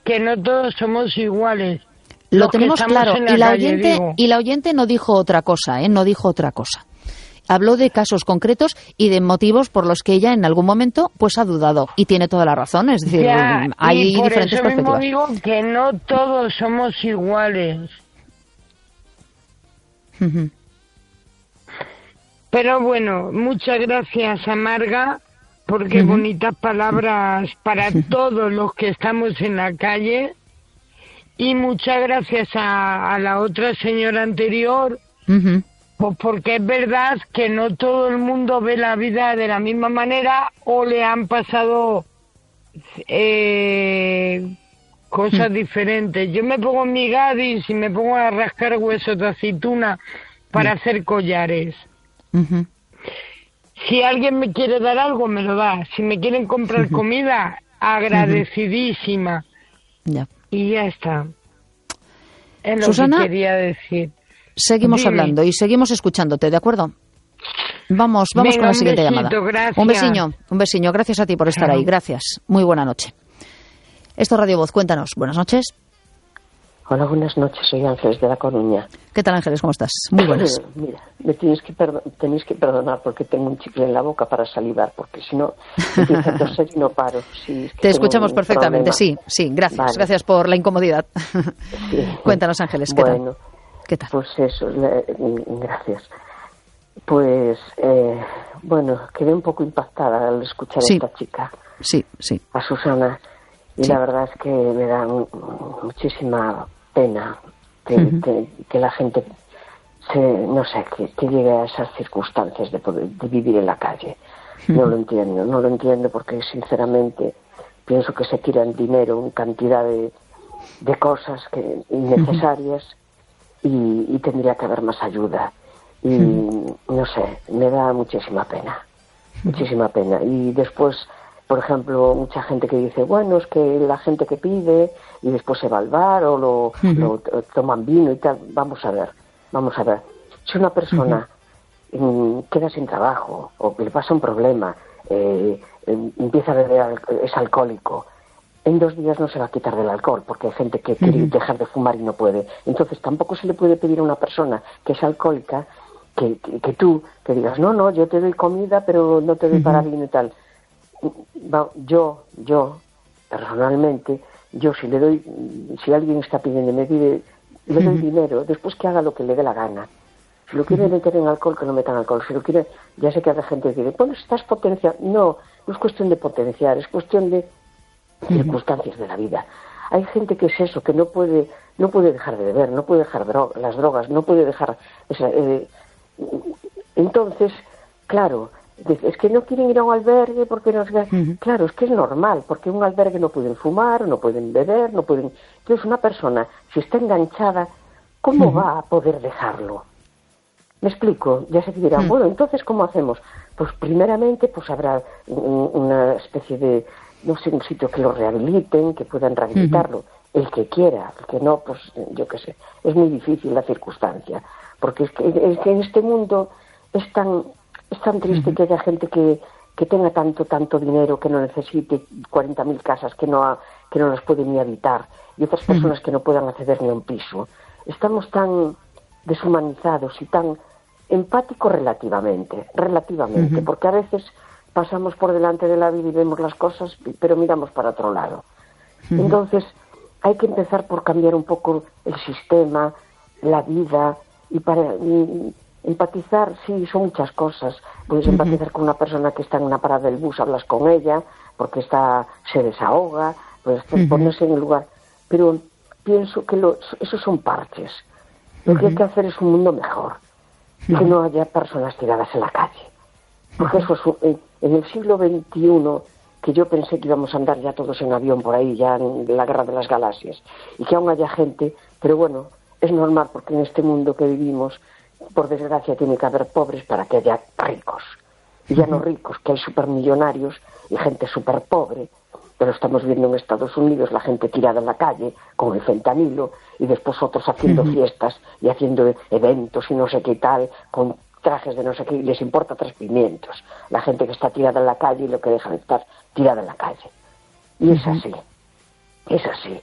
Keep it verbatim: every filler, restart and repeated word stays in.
que no todos somos iguales. Lo tenemos claro, la y la calle, oyente digo. y la oyente no dijo otra cosa, ¿eh? No dijo otra cosa. Habló de casos concretos y de motivos por los que ella en algún momento pues ha dudado, y tiene toda la razón, es decir, ya, hay y por diferentes eso perspectivas. mismo digo que no todos somos iguales. Uh-huh. Pero bueno, muchas gracias a Marga, porque Uh-huh. bonitas palabras para todos los que estamos en la calle. Y muchas gracias a, a la otra señora anterior, Uh-huh. pues porque es verdad que no todo el mundo ve la vida de la misma manera o le han pasado eh, cosas Uh-huh. diferentes. Yo me pongo en mi Gadis y me pongo a rascar huesos de aceituna para Uh-huh. hacer collares. Uh-huh. Si alguien me quiere dar algo, me lo da. Si me quieren comprar Uh-huh. comida, agradecidísima. Ya. Y ya está. Es lo Susana, que quería decir. Seguimos Dime. hablando y seguimos escuchándote, ¿de acuerdo? Vamos, vamos Venga, con la un siguiente besito, llamada. gracias. Un besiño, un besiño. Gracias a ti por estar Chao. ahí. Gracias. Muy buena noche. Esto es Radio Voz. Cuéntanos. Buenas noches. Hola, buenas noches. Soy Ángeles de La Coruña. ¿Qué tal, Ángeles? ¿Cómo estás? Muy buenas. Mira, me tienes que, perdo- tenéis que perdonar porque tengo un chicle en la boca para salivar, porque si no, empiezo a toser y no paro. Sí, es que Te tengo escuchamos un perfectamente. problema. Sí, sí. Gracias. Vale. Gracias por la incomodidad. Sí. Cuéntanos, Ángeles. ¿Qué bueno, tal? ¿Qué tal? Pues eso, le- gracias. Pues, eh, bueno, quedé un poco impactada al escuchar Sí. a esta chica, Sí, sí. a Susana, y Sí. la verdad es que me da mu- muchísima pena que, Ujú. que, que la gente se, no sé, que, que llegue a esas circunstancias de poder de vivir en la calle. No Ujú. lo entiendo, no lo entiendo porque sinceramente pienso que se tiran dinero en cantidad de, de cosas que innecesarias y, y tendría que haber más ayuda. Y no sé, me da muchísima pena, muchísima pena. Y después, por ejemplo, mucha gente que dice, bueno, es que la gente que pide y después se va al bar o lo, Ujú. lo t- toman vino y tal. Vamos a ver, vamos a ver. Si una persona mm, queda sin trabajo o que le pasa un problema, eh, em, empieza a beber, al- es alcohólico, en dos días no se va a quitar del alcohol, porque hay gente que quiere Ujú. dejar de fumar y no puede. Entonces tampoco se le puede pedir a una persona que es alcohólica que, que, que tú, que digas, no, no, yo te doy comida, pero no te doy Ujú. para vino y tal. Va- Yo, yo, personalmente, yo si le doy, si alguien está pidiendo, me pide, le doy Ujú. dinero, después que haga lo que le dé la gana. Si lo quiere meter en alcohol, que no metan alcohol. Si lo quiere, ya sé que hay gente que dice, bueno, estás potenciando. No, no es cuestión de potenciar, es cuestión de circunstancias de la vida. Hay gente que es eso, que no puede, no puede dejar de beber, no puede dejar dro- las drogas, no puede dejar, o sea, eh, entonces, claro, dice, es que no quieren ir a un albergue porque no sé qué. Ujú. Claro, es que es normal, porque en un albergue no pueden fumar, no pueden beber, no pueden. Entonces, una persona, si está enganchada, ¿cómo Ujú. va a poder dejarlo? ¿Me explico? Ya se dirán, Mm. bueno, entonces, ¿cómo hacemos? Pues primeramente, pues habrá un- una especie de, no sé, un sitio que lo rehabiliten, que puedan rehabilitarlo. El que quiera, el que no, pues yo qué sé. Es muy difícil la circunstancia, porque es que, es que en este mundo es tan, es tan triste que haya gente que, que tenga tanto, tanto dinero, que no necesite cuarenta mil casas, que no, ha- que no las puede ni habitar, y otras personas que no puedan acceder ni a un piso. Estamos tan deshumanizados y tan empáticos relativamente, relativamente, Ujú. porque a veces pasamos por delante de la vida y vemos las cosas, pero miramos para otro lado. Entonces, hay que empezar por cambiar un poco el sistema, la vida, y para y, empatizar, sí, son muchas cosas. Puedes Ujú. empatizar con una persona que está en una parada del bus, hablas con ella, porque está se desahoga, puedes Ujú. ponerse en el lugar. Pero pienso que lo, esos son parches. Lo que hay que hacer es un mundo mejor, y que no haya personas tiradas en la calle. Porque eso es, un- en, en el siglo veintiuno, que yo pensé que íbamos a andar ya todos en avión por ahí, ya en la guerra de las galaxias, y que aún haya gente, pero bueno, es normal porque en este mundo que vivimos, por desgracia, tiene que haber pobres para que haya ricos. Y ya no ricos, que hay supermillonarios y gente súper pobre, pero estamos viendo en Estados Unidos la gente tirada en la calle con el fentanilo y después otros haciendo fiestas y haciendo eventos y no sé qué tal, con trajes de no sé qué, y les importa tres pimientos. La gente que está tirada en la calle y lo que dejan de estar tirada en la calle. Y es así, es así.